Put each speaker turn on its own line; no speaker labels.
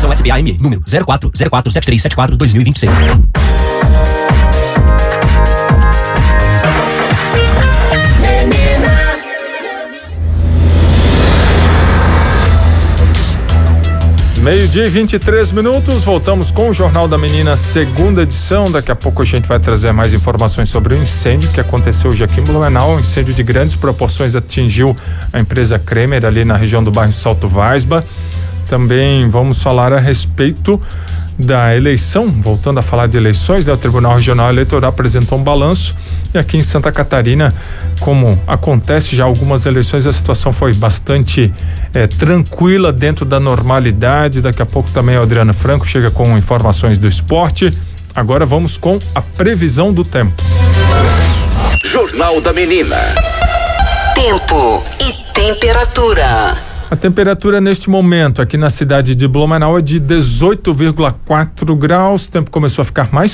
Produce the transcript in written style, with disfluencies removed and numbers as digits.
Licitação SPAM, número 04047374-2026.
Meio-dia e 23 minutos, voltamos com o Jornal da Menina, segunda edição. Daqui a pouco a gente vai trazer mais informações sobre o incêndio que aconteceu hoje aqui em Blumenau. Um incêndio de grandes proporções atingiu a empresa Kremer ali na região do bairro Salto Weisbach. Também vamos falar a respeito da eleição, voltando a falar de eleições, né? O Tribunal Regional Eleitoral apresentou um balanço e aqui em Santa Catarina, como acontece já algumas eleições, a situação foi bastante tranquila, dentro da normalidade. Daqui a pouco também o Adriano Franco chega com informações do esporte. Agora vamos com a previsão do tempo.
Jornal da Menina.
Tempo e temperatura.
A temperatura neste momento aqui na cidade de Blumenau é de 18,4 graus. O tempo começou a ficar mais